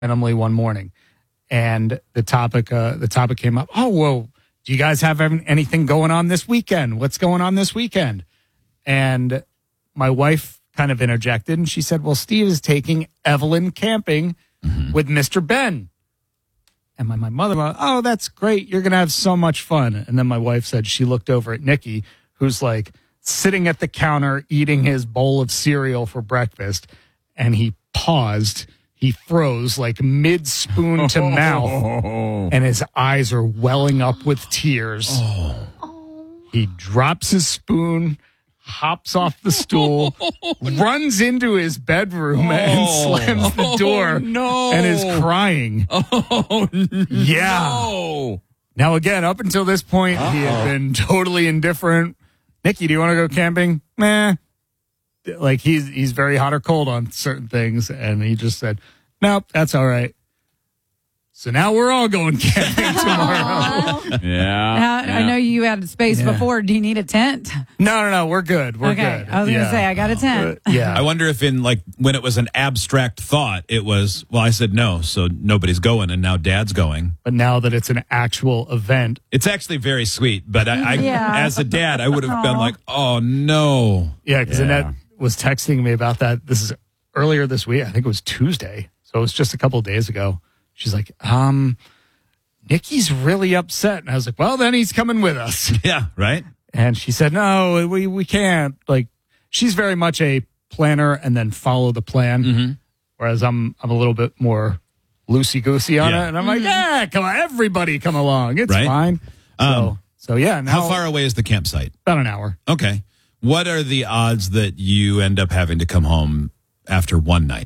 randomly one morning, and the topic came up. Oh, well, do you guys have anything going on this weekend? What's going on this weekend? And my wife kind of interjected, and she said, well, Steve is taking Evelyn camping with Mr. Ben. And my mother went, oh, that's great. You're going to have so much fun. And then my wife said she looked over at Nikki, who's like sitting at the counter eating his bowl of cereal for breakfast. And he paused. He froze like mid-spoon to mouth. And his eyes are welling up with tears. He drops his spoon, hops off the stool, runs into his bedroom and slams the door and is crying. Yeah. No. Now, again, up until this point, he had been totally indifferent. Nikki, do you want to go camping? Nah. Like, he's very hot or cold on certain things. And he just said, nope, that's all right. So now we're all going camping tomorrow. Yeah. I know you had space before. Do you need a tent? No, we're good. We're good. I was going to say, I got a tent. Yeah. I wonder if when it was an abstract thought, it was, well, I said no, so nobody's going, and now Dad's going. But now that it's an actual event. It's actually very sweet, but I as a dad, I would have been like, oh, no. Yeah, because Annette was texting me about that. This is earlier this week. I think it was Tuesday. So it was just a couple of days ago. She's like, Nikki's really upset. And I was like, well, then he's coming with us. Yeah, right? And she said, no, we can't. Like, she's very much a planner and then follow the plan. Whereas I'm a little bit more loosey-goosey on it. And I'm like, yeah, come on, everybody come along. It's fine. So yeah. Now, how far away is the campsite? About an hour. Okay. What are the odds that you end up having to come home after one night?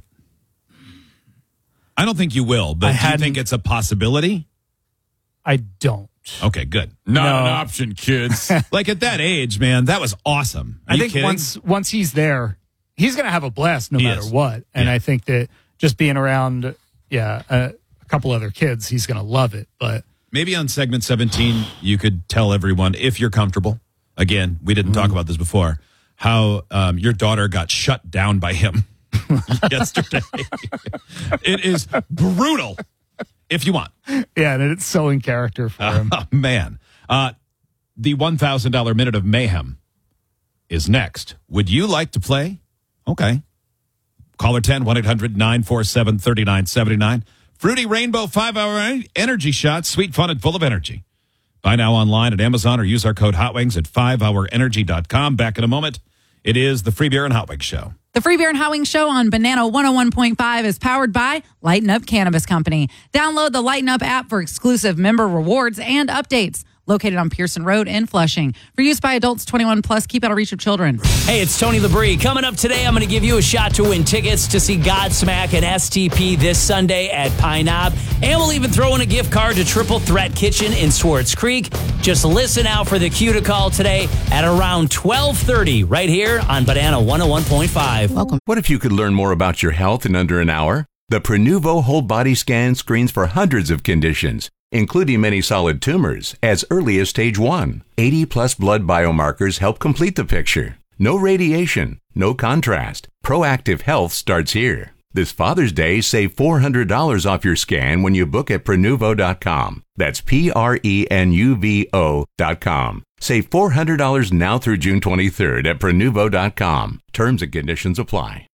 I don't think you will, but do you think it's a possibility? I don't. Okay, good. Not an option, kids. Like at that age, man, that was awesome. I think once he's there, he's going to have a blast no matter what. And I think that just being around, a couple other kids, he's going to love it. But maybe on segment 17, you could tell everyone, if you're comfortable, again, we didn't talk about this before, how your daughter got shut down by him. Yesterday. It is brutal if you want. Yeah, and it's so in character for him. Man. The $1,000 Minute of Mayhem is next. Would you like to play? Okay. Caller 10, 1-800-947-3979. Fruity Rainbow 5-hour energy shot. Sweet, fun, and full of energy. Buy now online at Amazon or use our code HOTWINGS at 5hourenergy.com. Back in a moment. It is the Free Beer and Hot Wings Show. The Free Beer and Hot Wings Show on Banana 101.5 is powered by Lighten Up Cannabis Company. Download the Lighten Up app for exclusive member rewards and updates. Located on Pearson Road in Flushing. For use by adults 21 plus, keep out of reach of children. Hey, it's Tony Labrie. Coming up today, I'm going to give you a shot to win tickets to see Godsmack and STP this Sunday at Pine Knob. And we'll even throw in a gift card to Triple Threat Kitchen in Swartz Creek. Just listen out for the cue to call today at around 12:30 right here on Banana 101.5. Welcome. What if you could learn more about your health in under an hour? The Prenuvo whole body scan screens for hundreds of conditions, including many solid tumors, as early as stage 1. 80-plus blood biomarkers help complete the picture. No radiation, no contrast. Proactive health starts here. This Father's Day, save $400 off your scan when you book at Prenuvo.com. That's Prenuvo.com. Save $400 now through June 23rd at Prenuvo.com. Terms and conditions apply.